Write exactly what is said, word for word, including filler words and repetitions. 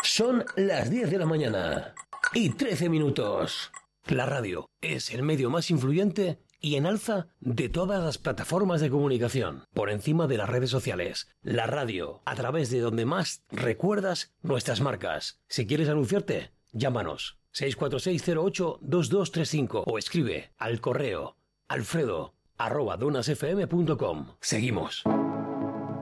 Son las diez de la mañana y trece minutos. La radio es el medio más influyente y en alza de todas las plataformas de comunicación, por encima de las redes sociales. La radio, a través de donde más recuerdas nuestras marcas. Si quieres anunciarte, llámanos seis cuatro seis cero ocho dos dos tres cinco o escribe al correo alfredo arroba donasfm punto com. Seguimos.